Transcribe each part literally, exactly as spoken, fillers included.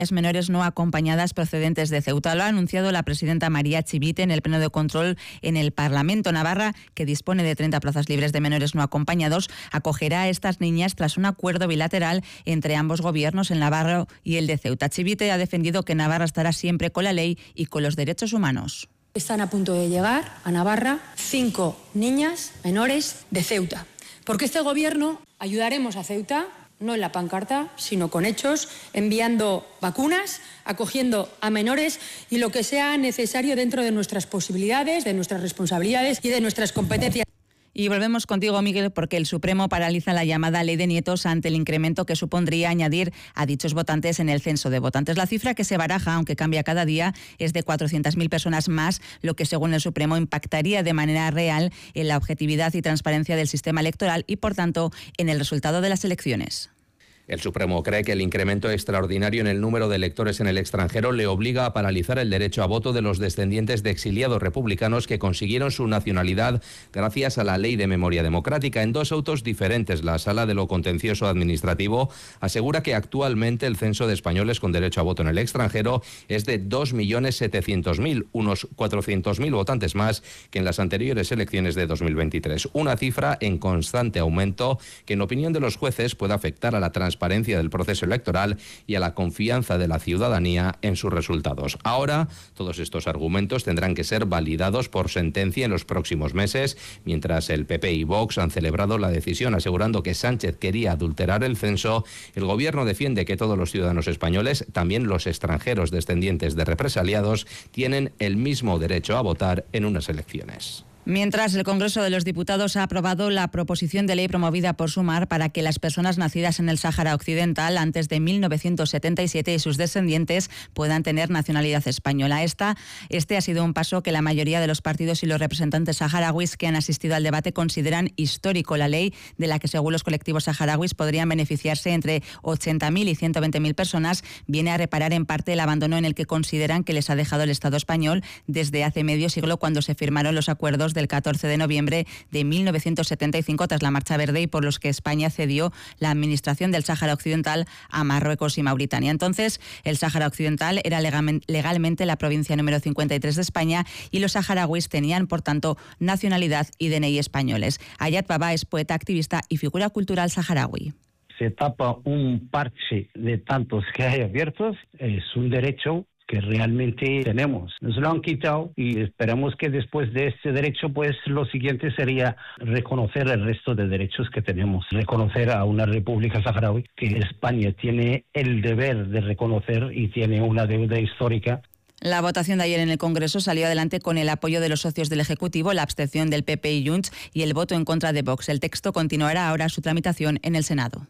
menores no acompañadas procedentes de Ceuta. Lo ha anunciado la presidenta María Chivite en el pleno de control en el Parlamento. Navarra, que dispone de treinta plazas libres de menores no acompañados, acogerá a estas niñas tras un acuerdo bilateral entre ambos gobiernos, el navarro y el de Ceuta. Chivite ha defendido que Navarra estará siempre con la ley y con los derechos humanos. Están a punto de llegar a Navarra cinco niñas menores de Ceuta. Porque este gobierno ayudaremos a Ceuta, no en la pancarta, sino con hechos, enviando vacunas, acogiendo a menores y lo que sea necesario dentro de nuestras posibilidades, de nuestras responsabilidades y de nuestras competencias. Y volvemos contigo, Miguel, porque el Supremo paraliza la llamada Ley de Nietos ante el incremento que supondría añadir a dichos votantes en el censo de votantes. La cifra que se baraja, aunque cambia cada día, es de cuatrocientas mil personas más, lo que según el Supremo impactaría de manera real en la objetividad y transparencia del sistema electoral y, por tanto, en el resultado de las elecciones. El Supremo cree que el incremento extraordinario en el número de electores en el extranjero le obliga a paralizar el derecho a voto de los descendientes de exiliados republicanos que consiguieron su nacionalidad gracias a la Ley de Memoria Democrática. En dos autos diferentes, la Sala de lo Contencioso Administrativo asegura que actualmente el censo de españoles con derecho a voto en el extranjero es de dos millones setecientos mil, unos cuatrocientos mil votantes más que en las anteriores elecciones de dos mil veintitrés. Una cifra en constante aumento que, en opinión de los jueces, puede afectar a la transparencia del proceso electoral y a la confianza de la ciudadanía en sus resultados. Ahora, todos estos argumentos tendrán que ser validados por sentencia en los próximos meses, mientras el P P y Vox han celebrado la decisión asegurando que Sánchez quería adulterar el censo. El Gobierno defiende que todos los ciudadanos españoles, también los extranjeros descendientes de represaliados, tienen el mismo derecho a votar en unas elecciones. Mientras, el Congreso de los Diputados ha aprobado la proposición de ley promovida por Sumar para que las personas nacidas en el Sáhara Occidental antes de mil novecientos setenta y siete y sus descendientes puedan tener nacionalidad española. Esta, este ha sido un paso que la mayoría de los partidos y los representantes saharauis que han asistido al debate consideran histórico. La ley, de la que según los colectivos saharauis podrían beneficiarse entre ochenta mil y ciento veinte mil personas, viene a reparar en parte el abandono en el que consideran que les ha dejado el Estado español desde hace medio siglo, cuando se firmaron los acuerdos del catorce de noviembre de mil novecientos setenta y cinco tras la Marcha Verde y por los que España cedió la administración del Sáhara Occidental a Marruecos y Mauritania. Entonces, el Sáhara Occidental era legalmente la provincia número cincuenta y tres de España y los saharauis tenían, por tanto, nacionalidad y D N I españoles. Ayat Baba es poeta, activista y figura cultural saharaui. Se tapa un parche de tantos que hay abiertos, es un derecho que realmente tenemos. Nos lo han quitado y esperamos que después de este derecho, pues lo siguiente sería reconocer el resto de derechos que tenemos. Reconocer a una república saharaui que España tiene el deber de reconocer y tiene una deuda histórica. La votación de ayer en el Congreso salió adelante con el apoyo de los socios del Ejecutivo, la abstención del P P y Junts y el voto en contra de Vox. El texto continuará ahora su tramitación en el Senado.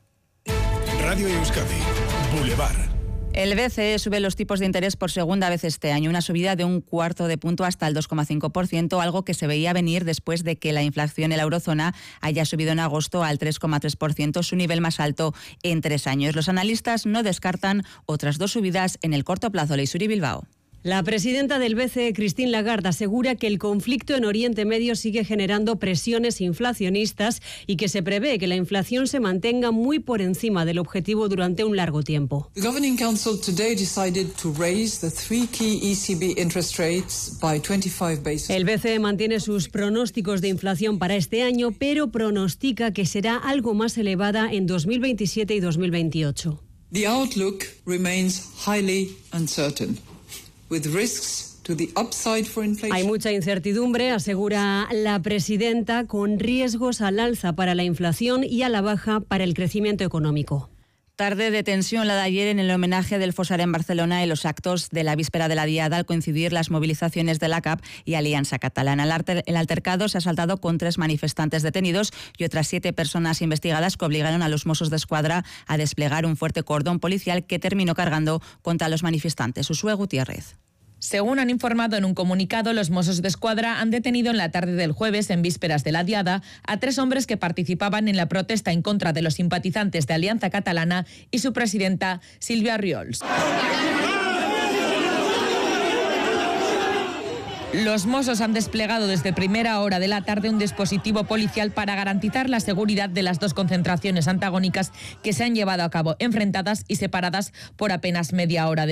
Radio Euskadi, Boulevard. El B C E sube los tipos de interés por segunda vez este año, una subida de un cuarto de punto hasta el dos coma cinco por ciento, algo que se veía venir después de que la inflación en la eurozona haya subido en agosto al tres coma tres por ciento, su nivel más alto en tres años. Los analistas no descartan otras dos subidas en el corto plazo. Leisuri Bilbao. La presidenta del B C E, Christine Lagarde, asegura que el conflicto en Oriente Medio sigue generando presiones inflacionistas y que se prevé que la inflación se mantenga muy por encima del objetivo durante un largo tiempo. The Governing Council today decided to raise the three key E C B interest rates by twenty-five basis points. El B C E mantiene sus pronósticos de inflación para este año, pero pronostica que será algo más elevada en dos mil veintisiete y dos mil veintiocho. The outlook remains highly uncertain, with risks to the upside for inflation. Hay mucha incertidumbre, asegura la presidenta, con riesgos al alza para la inflación y a la baja para el crecimiento económico. Tarde de tensión la de ayer en el homenaje del Fosar en Barcelona y los actos de la víspera de la Diada al coincidir las movilizaciones de la C A P y Alianza Catalana. El, alter, el altercado se ha saltado con tres manifestantes detenidos y otras siete personas investigadas que obligaron a los Mossos d'Esquadra a desplegar un fuerte cordón policial que terminó cargando contra los manifestantes. Uxue Gutiérrez. Según han informado en un comunicado, los Mossos d'Esquadra han detenido en la tarde del jueves, en vísperas de la Diada, a tres hombres que participaban en la protesta en contra de los simpatizantes de Alianza Catalana y su presidenta, Sílvia Riols. Los Mossos han desplegado desde primera hora de la tarde un dispositivo policial para garantizar la seguridad de las dos concentraciones antagónicas que se han llevado a cabo enfrentadas y separadas por apenas media hora de